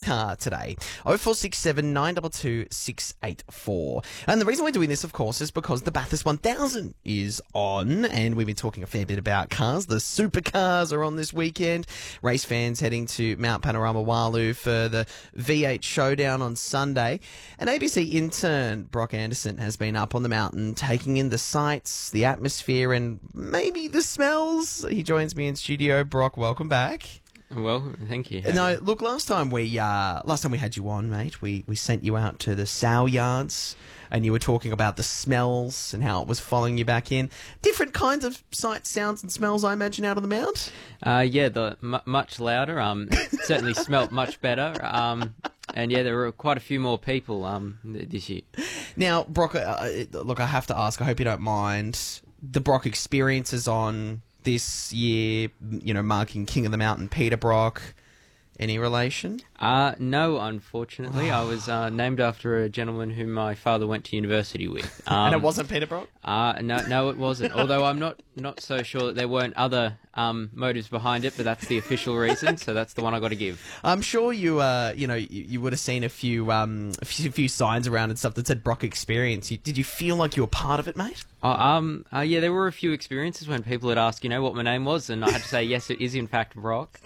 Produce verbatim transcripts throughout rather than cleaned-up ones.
car today. oh four six seven, nine two two, six eight four. And the reason we're doing this, of course, is because the Bathurst one thousand is on, and we've been talking a fair bit about cars. The supercars are on this weekend. Race fans heading to Mount Panorama Walu for the V eight showdown on Sunday. And A B C intern Brock Anderson has been up on the mountain taking in the sights, the atmosphere, and maybe the smells. He joins me in studio. Brock, welcome back. Well, thank you. No, look, last time we uh, last time we had you on, mate, we, we sent you out to the sow yards and you were talking about the smells and how it was following you back in. Different kinds of sights, sounds and smells, I imagine, out on the mount? Uh, yeah, the m- much louder. Um, it certainly smelt much better. Um, and yeah, there were quite a few more people um, th- this year. Now, Brock, uh, look, I have to ask, I hope you don't mind, the Brock experiences on this year, you know, marking King of the Mountain, Peter Brock. Any relation? Uh, no, unfortunately. I was uh, named after a gentleman whom my father went to university with. Um, and it wasn't Peter Brock? Uh, no, no, it wasn't. Although I'm not, not so sure that there weren't other um, motives behind it, but that's the official reason, so that's the one I got to give. I'm sure you, uh, you know, you, you would have seen a few, um, a few, few signs around and stuff that said Brock Experience. You, did you feel like you were part of it, mate? Oh, um, uh, yeah, there were a few experiences when people had asked, you know, what my name was, and I had to say, yes, it is in fact Brock.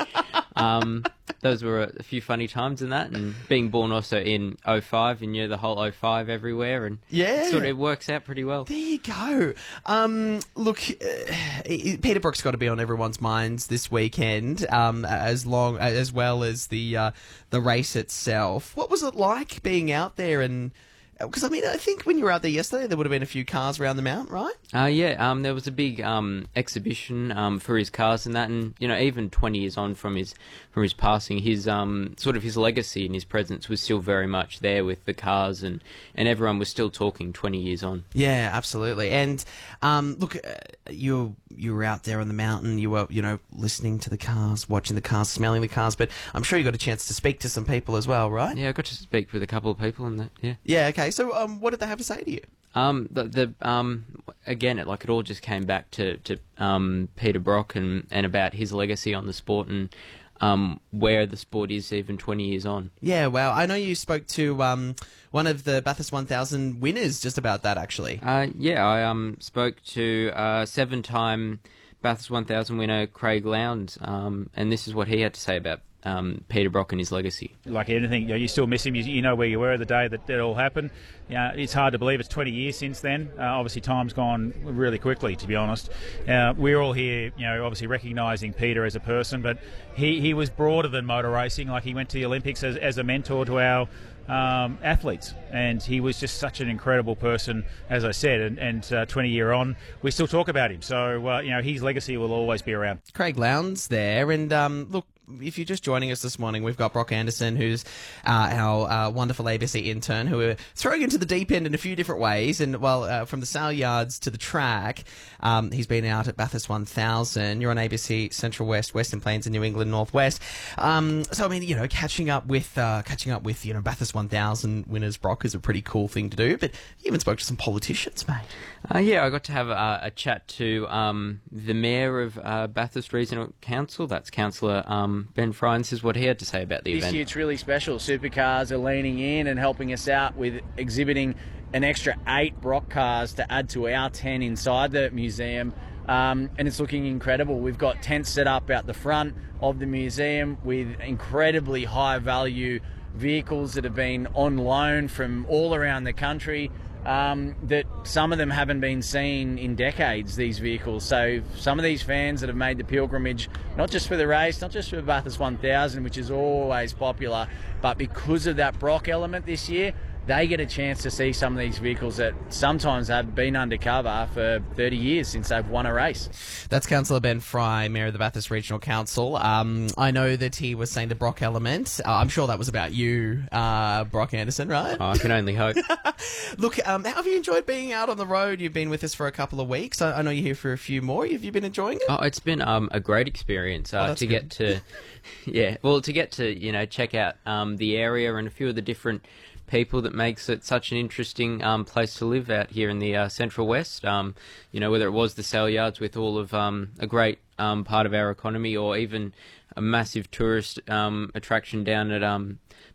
Um, those were a, a few funny times in that, and being born also in oh five, and you know, the whole oh five everywhere, and yeah, sort of it works out pretty well. There you go. Um, look, uh, Peter Brock's got to be on everyone's minds this weekend, um, as long as well as the uh, the race itself. What was it like being out there and? Because, I mean, I think when you were out there yesterday, there would have been a few cars around the mount, right? Uh, yeah, um, there was a big um, exhibition um, for his cars and that, and, you know, even twenty years on from his from his passing, his um, sort of his legacy and his presence was still very much there with the cars, and, and everyone was still talking twenty years on. Yeah, absolutely. And, um, look, uh, you you were out there on the mountain, you were, you know, listening to the cars, watching the cars, smelling the cars, but I'm sure you got a chance to speak to some people as well, right? Yeah, I got to speak with a couple of people and that, yeah. Yeah, okay. So, um, what did they have to say to you? Um, the, the um, again, it like it all just came back to to um Peter Brock and, and about his legacy on the sport and um where the sport is even twenty years on. Yeah, wow. I know you spoke to um one of the Bathurst one thousand winners just about that, actually. Uh, yeah, I um spoke to uh seven-time Bathurst one thousand winner Craig Lowndes, um, and this is what he had to say about Um, Peter Brock and his legacy. Like anything, you, know, you still miss him. You, you know where you were the day that it all happened. You know, it's hard to believe it's twenty years since then. Uh, obviously, time's gone really quickly, to be honest. Uh, we're all here, you know, obviously recognising Peter as a person, but he, he was broader than motor racing. Like, he went to the Olympics as, as a mentor to our um, athletes, and he was just such an incredible person, as I said. And, and uh, twenty year on, we still talk about him. So, uh, you know, his legacy will always be around. Craig Lowndes there, and um, look. If you're just joining us this morning, we've got Brock Anderson, who's uh, our uh, wonderful A B C intern, who we're throwing into the deep end in a few different ways. And, well, uh, from the sale yards to the track, um, he's been out at Bathurst one thousand. You're on A B C Central West, Western Plains, and New England Northwest. Um, so, I mean, you know, catching up with, uh, catching up with, you know, Bathurst one thousand winners, Brock, is a pretty cool thing to do. But you even spoke to some politicians, mate. Uh, yeah, I got to have a, a chat to um, the Mayor of uh, Bathurst Regional Council. That's Councillor um, Ben Fry, and this is what he had to say about the this event. This year it's really special. Supercars are leaning in and helping us out with exhibiting an extra eight Brock cars to add to our ten inside the museum. Um, and it's looking incredible. We've got tents set up out the front of the museum with incredibly high value vehicles that have been on loan from all around the country. Um, that some of them haven't been seen in decades, these vehicles. So some of these fans that have made the pilgrimage, not just for the race, not just for Bathurst one thousand, which is always popular, but because of that Brock element this year, they get a chance to see some of these vehicles that sometimes have been undercover for thirty years since they've won a race. That's Councillor Ben Fry, Mayor of the Bathurst Regional Council. Um, I know that he was saying the Brock element. Uh, I'm sure that was about you, uh, Brock Anderson, right? Oh, I can only hope. Look, um, how have you enjoyed being out on the road? You've been with us for a couple of weeks. I, I know you're here for a few more. Have you been enjoying it? Oh, it's been um, a great experience uh, oh, to good. get to, yeah, well, to get to, you know, check out um, the area and a few of the different people that makes it such an interesting um, place to live out here in the uh, Central West. Um, you know, whether it was the sale yards with all of um, a great um, part of our economy, or even a massive tourist um, attraction down at um,